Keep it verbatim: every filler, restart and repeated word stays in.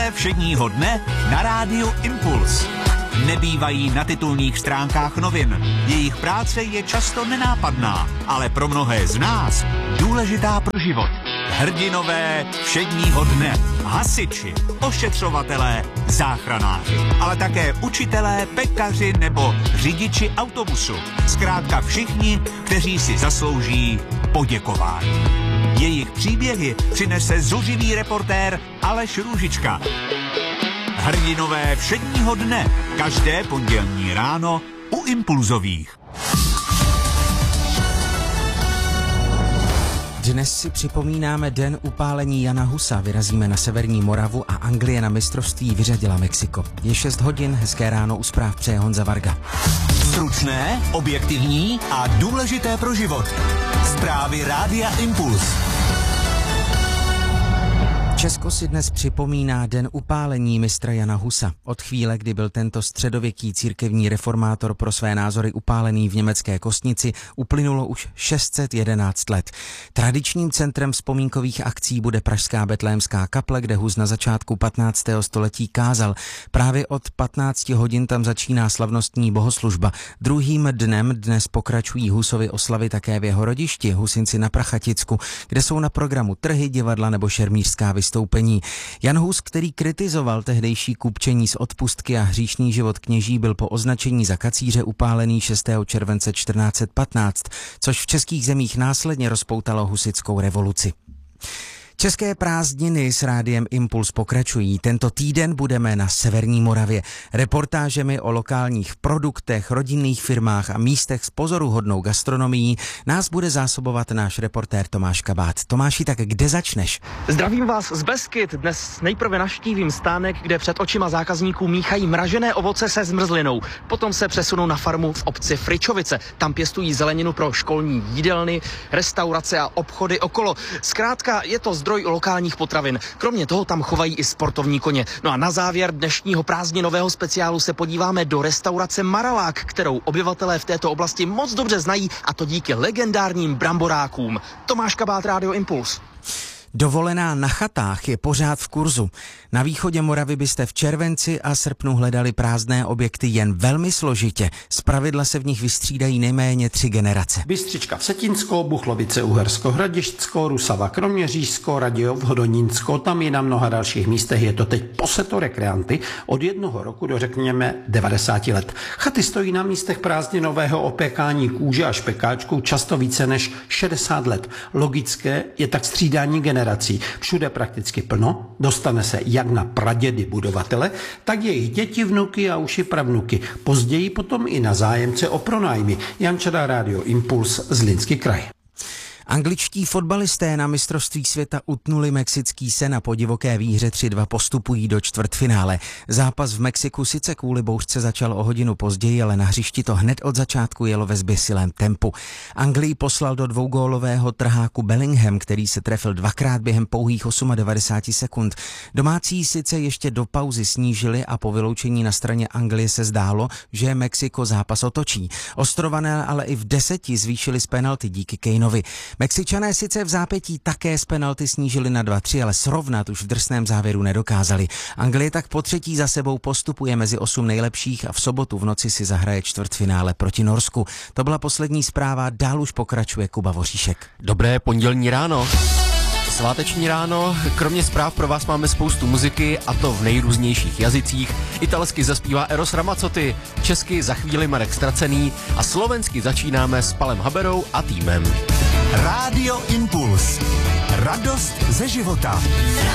Hrdinové všedního dne na rádiu Impuls. Nebývají na titulních stránkách novin. Jejich práce je často nenápadná, ale pro mnohé z nás důležitá pro život. Hrdinové všedního dne. Hasiči, ošetřovatelé, záchranáři, ale také učitelé, pekaři nebo řidiči autobusu. Zkrátka všichni, kteří si zaslouží poděkování. Jejich příběhy přinese zuřivý reportér Aleš Růžička. Hrdinové všedního dne. Každé pondělní ráno u Impulzových. Dnes si připomínáme den upálení Jana Husa. Vyrazíme na severní Moravu a Anglie na mistrovství vyřadila Mexiko. Je šest hodin, hezké ráno, u zpráv přeje Honza Varga. Stručné, objektivní a důležité pro život. Zprávy Rádia Impuls. Česko si dnes připomíná den upálení mistra Jana Husa. Od chvíle, kdy byl tento středověký církevní reformátor pro své názory upálený v německé Kostnici, uplynulo už šest set jedenáct let. Tradičním centrem vzpomínkových akcí bude pražská Betlémská kaple, kde Hus na začátku patnáctého století kázal. Právě od patnácti hodin tam začíná slavnostní bohoslužba. Druhým dnem dnes pokračují Husovy oslavy také v jeho rodišti, Husinci na Prachaticku, kde jsou na programu trhy, divadla nebo šermířská vystoupení. Jan Hus, který kritizoval tehdejší kupčení z odpustky a hříšný život kněží, byl po označení za kacíře upálený šestého července čtrnáct set patnáct, což v českých zemích následně rozpoutalo husitskou revoluci. České prázdniny s rádiem Impuls pokračují. Tento týden budeme na severní Moravě. Reportážemi o lokálních produktech, rodinných firmách a místech s pozoruhodnou gastronomií nás bude zásobovat náš reportér Tomáš Kabát. Tomáši, tak kde začneš? Zdravím vás z Beskyd. Dnes nejprve navštívím stánek, kde před očima zákazníků míchají mražené ovoce se zmrzlinou. Potom se přesunou na farmu v obci Fričovice. Tam pěstují zeleninu pro školní jídelny, restaurace a obchody okolo. Zkrátka je to zdroj lokálních potravin. Kromě toho tam chovají i sportovní koně. No a na závěr dnešního prázdninového speciálu se podíváme do restaurace Maralák, kterou obyvatelé v této oblasti moc dobře znají, a to díky legendárním bramborákům. Tomáš Kabát, Rádio Impuls. Dovolená na chatách je pořád v kurzu. Na východě Moravy byste v červenci a srpnu hledali prázdné objekty jen velmi složitě. Zpravidla se v nich vystřídají nejméně tři generace. Bystřička Vsetinsko, Buchlovice Uhersko, Hradišťsko, Rusava Kroměřížsko, Radějov Hodonínsko, tam i na mnoha dalších místech je to teď poseto rekreanty od jednoho roku do řekněme devadesáti let. Chaty stojí na místech prázdninového opékání kůže a špekáčků často více než šedesát let. Logické je tak střídání generací. Všude prakticky plno, dostane se jak na pradědy budovatele, tak jejich děti, vnuky a už i pravnuky. Později potom i na zájemce o pronájmy. Jan Čada, Rádio Impuls, Zlínský kraj. Angličtí fotbalisté na mistrovství světa utnuli mexický sen a po divoké výhře tři dva postupují do čtvrtfinále. Zápas v Mexiku sice kvůli bouřce začal o hodinu později, ale na hřišti to hned od začátku jelo ve zběsilém tempu. Anglii poslal do dvougólového trháku Bellingham, který se trefil dvakrát během pouhých devadesáti osmi sekund. Domácí sice ještě do pauzy snížili a po vyloučení na straně Anglie se zdálo, že Mexiko zápas otočí. Ostrované ale i v deseti zvýšili z penalty díky Kaneovi. Mexičané sice v zápětí také z penalty snížili na dva tři, ale srovnat už v drsném závěru nedokázali. Anglie tak po třetí za sebou postupuje mezi osm nejlepších a v sobotu v noci si zahraje čtvrtfinále proti Norsku. To byla poslední zpráva, dál už pokračuje Kuba Voříšek. Dobré pondělní ráno. Sváteční ráno, kromě zpráv pro vás máme spoustu muziky, a to v nejrůznějších jazycích. Italsky zaspívá Eros Ramazzotti, česky za chvíli Marek Stracený a slovensky začínáme s Palem Haberou a týmem. Rádio Impuls. Radost ze života.